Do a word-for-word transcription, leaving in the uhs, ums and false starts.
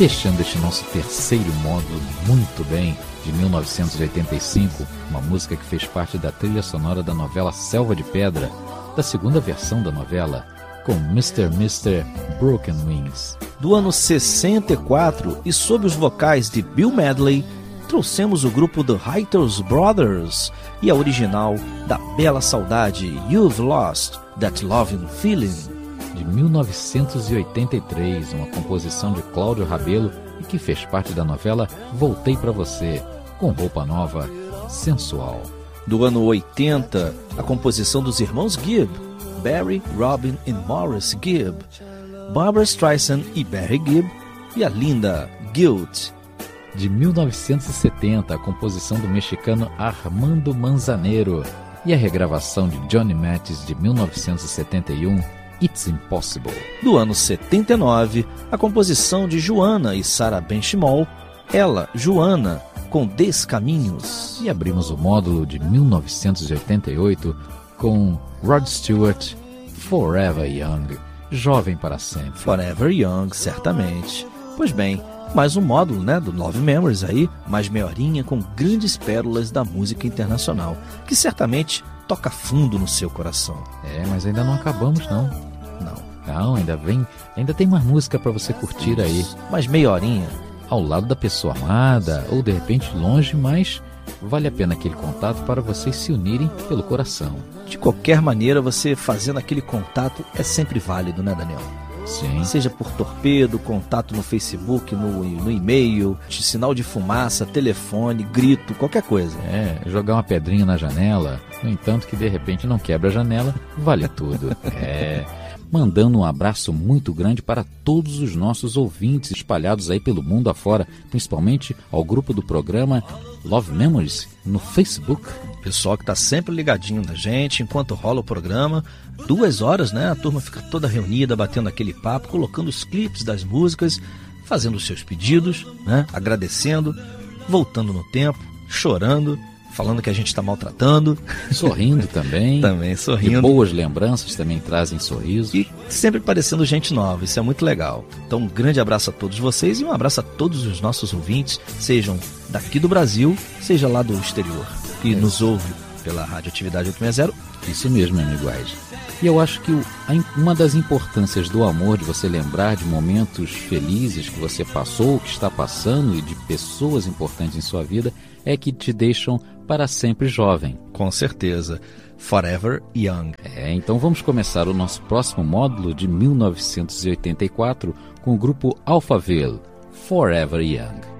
Fechando este nosso terceiro módulo muito bem, de mil novecentos e oitenta e cinco, uma música que fez parte da trilha sonora da novela Selva de Pedra, da segunda versão da novela, com mister mister Broken Wings. Do ano sessenta e quatro, e sob os vocais de Bill Medley, trouxemos o grupo The Hitters Brothers e a original da bela saudade You've Lost That Loving Feeling. De mil novecentos e oitenta e três, uma composição de Cláudio Rabelo e que fez parte da novela Voltei Pra Você, com roupa nova, sensual. Do ano oitenta, a composição dos irmãos Gibb, Barry, Robin e Morris Gibb, Barbra Streisand e Barry Gibb, e a linda Guilt. De mil novecentos e setenta, a composição do mexicano Armando Manzanero e a regravação de Johnny Mathis de mil novecentos e setenta e um, It's Impossible. Do ano setenta e nove, a composição de Joana e Sarah Benchimol, ela, Joana, com Descaminhos. E abrimos o módulo de mil novecentos e oitenta e oito com Rod Stewart, Forever Young, jovem para sempre. Forever Young, certamente. Pois bem, mais um módulo, né, do Love Memories aí, mais meia horinha com grandes pérolas da música internacional, que certamente toca fundo no seu coração. É, mas ainda não acabamos, não. Não. Não, ainda vem, ainda tem mais música para você curtir aí. Mais meia horinha. Ao lado da pessoa amada, ou de repente longe, mas vale a pena aquele contato para vocês se unirem pelo coração. De qualquer maneira, você fazendo aquele contato é sempre válido, né, Daniel? Sim. Seja por torpedo, contato no Facebook, no, no e-mail, sinal de fumaça, telefone, grito, qualquer coisa. É, jogar uma pedrinha na janela, no entanto que de repente não quebra a janela, vale tudo. É, mandando um abraço muito grande para todos os nossos ouvintes espalhados aí pelo mundo afora, principalmente ao grupo do programa Love Memories no Facebook. Pessoal que está sempre ligadinho na gente enquanto rola o programa. Duas horas, né? A turma fica toda reunida, batendo aquele papo, colocando os clipes das músicas, fazendo os seus pedidos, né? Agradecendo, voltando no tempo, chorando, falando que a gente está maltratando. Sorrindo também. Também sorrindo. E boas lembranças também trazem sorrisos. E sempre parecendo gente nova, isso é muito legal. Então um grande abraço a todos vocês e um abraço a todos os nossos ouvintes, sejam daqui do Brasil, seja lá do exterior, que é. nos ouve pela Radioatividade oitocentos e sessenta. Isso mesmo, meu amigo Ais. E eu acho que o, a, uma das importâncias do amor, de você lembrar de momentos felizes que você passou, que está passando e de pessoas importantes em sua vida, é que te deixam para sempre jovem. Com certeza. Forever Young. É, então vamos começar o nosso próximo módulo de mil novecentos e oitenta e quatro com o grupo Alphaville, Forever Young.